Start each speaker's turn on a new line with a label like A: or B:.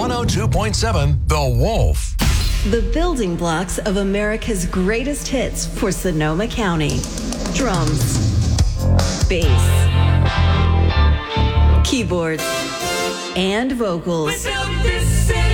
A: 102.7 The Wolf.
B: The building blocks of America's greatest hits for Sonoma County. Drums, bass, keyboards, and vocals.